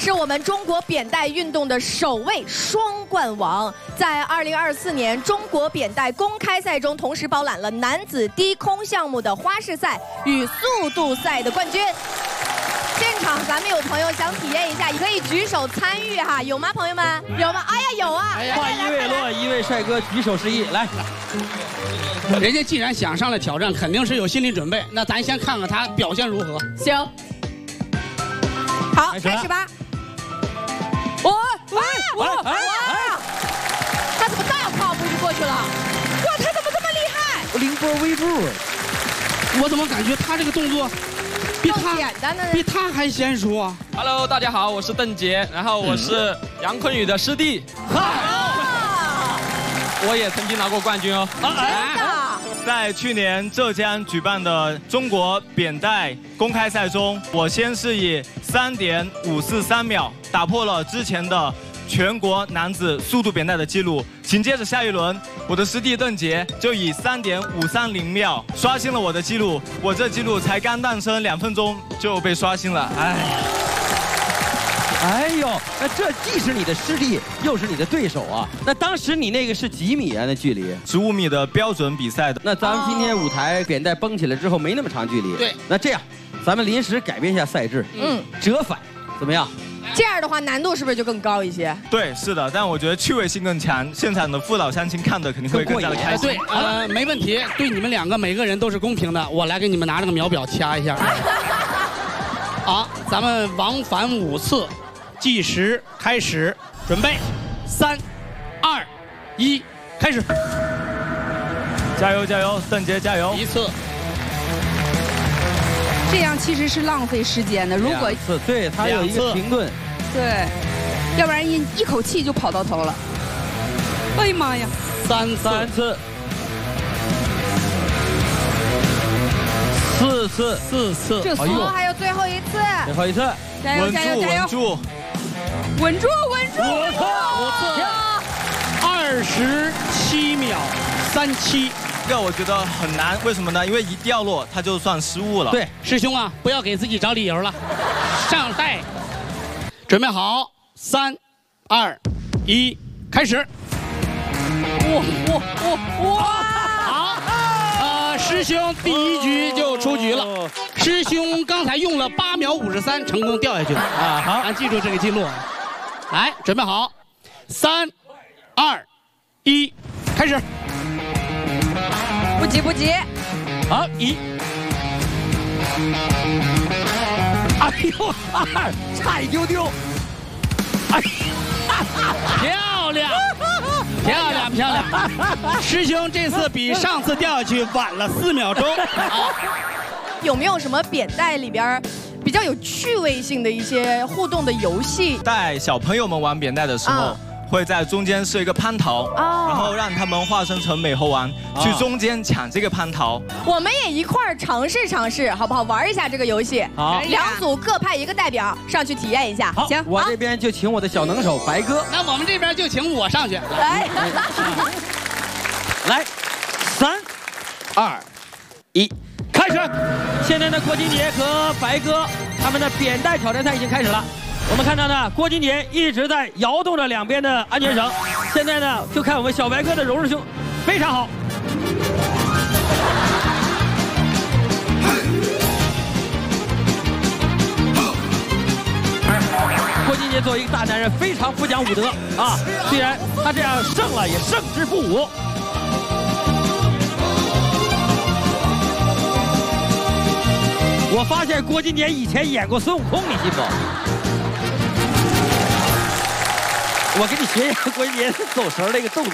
是我们中国扁带运动的首位双冠王，在2024年中国扁带公开赛中，同时包揽了男子低空项目的花式赛与速度赛的冠军。现场咱们有朋友想体验一下，也可以举手参与哈，有吗，朋友们？有吗？哎呀，有啊！ 话一未落，一位帅哥举手示意，来。 人家既然想上来挑战，肯定是有心理准备。那咱先看看他表现如何。 行。好，开始吧。他怎么大跨步就过去了？哇，他怎么这么厉害？ 凌波微步。 我怎么感觉他这个动作比他还娴熟啊 ？Hello， 大家好，我是邓杰，然后我是杨坤宇的师弟。我也曾经拿过冠军哦。 真的。 在去年浙江举办的中国扁带公开赛中，我先是以3.543秒打破了之前的全国男子速度扁带的记录。紧接着下一轮，我的师弟邓杰就以3.530秒刷新了我的记录。我这记录才刚诞生2分钟就被刷新了， 哎呦，那这既是你的师弟，又是你的对手啊！那当时你那个是几米啊？那距离 ？15米的标准比赛的。 那咱们今天舞台扁带绷起来之后没那么长距离。 对。 那这样，咱们临时改变一下赛制。折返，怎么样？ 这样的话难度是不是就更高一些？ 对，是的，但我觉得趣味性更强，现场的父老乡亲看的肯定会更加的开心。 对，没问题，对你们两个每个人都是公平的。我来给你们拿这个秒表掐一下。好，咱们往返5次。计时开始，准备，3、2、1，开始！ 加油加油，邓杰加油 ！1次。 这样其实是浪费时间的，如果对他有一个停顿， 对，要不然一口气就跑到头了。哎呀妈呀 ！3次。4次。 这苏还有最后一次。 最后一次。 加油加油加油！稳住 ！5次，27秒37。 这个我觉得很难，为什么呢？因为一掉落，它就算失误了。 对，师兄啊，不要给自己找理由了。上带，准备好，3、2、1，开始！好，师兄第1局就出局了。师兄刚才用了8秒53，成功掉下去了啊！好，咱记住这个记录。来，准备好，3、2、1，开始。 不急不急。 好，1。哎呦，2，差一丢丢。哎， 漂亮，漂亮漂亮！师兄这次比上次掉下去晚了4秒钟。 有没有什么扁带里边比较有趣味性的一些互动的游戏？ 带小朋友们玩扁带的时候，会在中间设一个蟠桃，然后让他们化身成美猴王，去中间抢这个蟠桃。 我们也一块儿尝试，好不好？玩一下这个游戏。 好 ，2组各派1个代表上去体验一下。 好，行，我这边就请我的小能手白哥。 那我们这边就请我上去。 来，3、2、1。开始！现在呢，郭金杰和白哥他们的扁带挑战赛已经开始了。我们看到呢，郭金杰一直在摇动着两边的安全绳。现在呢，就看我们小白哥的柔师兄，非常好。郭金杰作为一个大男人，非常不讲武德啊。虽然他这样胜了，也胜之不武。我发现郭金杰以前演过孙悟空，你信不？我给你学一下郭金杰走神那个动作。